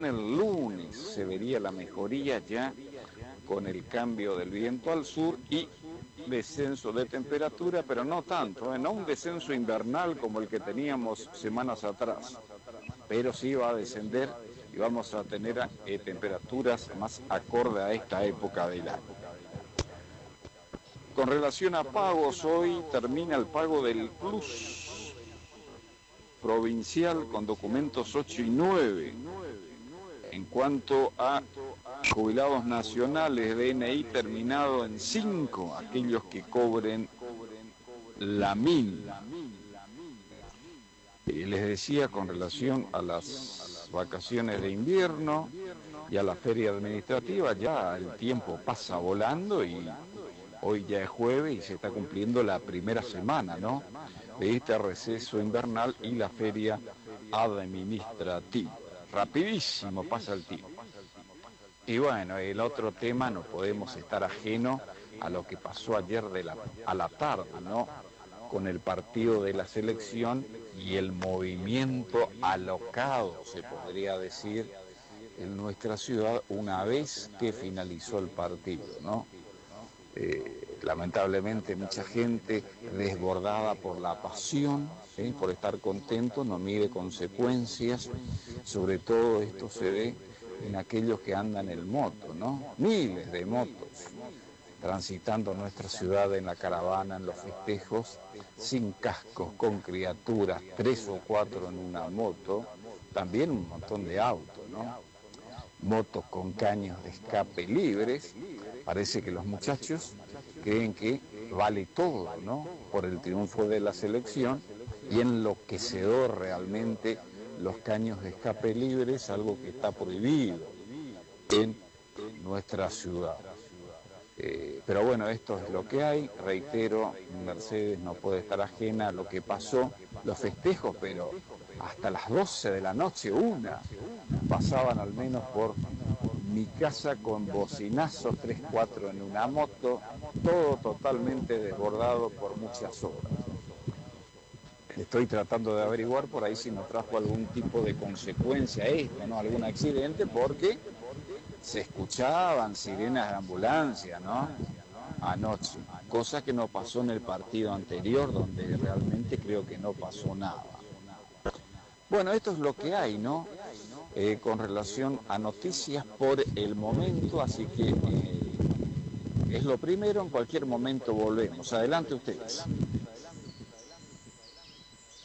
El lunes se vería la mejoría ya con el cambio del viento al sur y descenso de temperatura, pero no tanto, no un descenso invernal como el que teníamos semanas atrás, pero sí va a descender y vamos a tener temperaturas más acorde a esta época del año. Con relación a pagos, hoy termina el pago del Plus provincial con documentos 8 y 9. En cuanto a jubilados nacionales, DNI terminado en 5, aquellos que cobren la MIN. Les decía con relación a las vacaciones de invierno y a la feria administrativa, ya el tiempo pasa volando y hoy ya es jueves y se está cumpliendo la primera semana, ¿no?, de este receso invernal y la feria administrativa. Rapidísimo pasa el tiempo. Y bueno, el otro tema, no podemos estar ajeno a lo que pasó ayer a la tarde, ¿no?, con el partido de la selección y el movimiento alocado, se podría decir, en nuestra ciudad una vez que finalizó el partido, ¿no? Lamentablemente mucha gente desbordada por la pasión, por estar contento, no mide consecuencias. Sobre todo esto se ve en aquellos que andan en moto, ¿no? Miles de motos transitando nuestra ciudad en la caravana, en los festejos, sin cascos, con criaturas, 3 o 4 en una moto, también un montón de autos, ¿no? Motos con caños de escape libres. Parece que los muchachos creen que vale todo, ¿no?, por el triunfo de la selección, y enloquecedor realmente los caños de escape libres, algo que está prohibido en nuestra ciudad. Pero bueno, esto es lo que hay. Reitero, Mercedes no puede estar ajena a lo que pasó, los festejos, pero hasta las 12 de la noche, pasaban al menos por mi casa con bocinazos, 3, 4 en una moto, todo totalmente desbordado por muchas horas. Estoy tratando de averiguar por ahí si no trajo algún tipo de consecuencia esto, ¿no?, algún accidente, porque se escuchaban sirenas de ambulancia, ¿no?, anoche, cosa que no pasó en el partido anterior, donde realmente creo que no pasó nada. Bueno, esto es lo que hay, ¿no?, con relación a noticias por el momento, así que es lo primero. En cualquier momento volvemos. Adelante ustedes.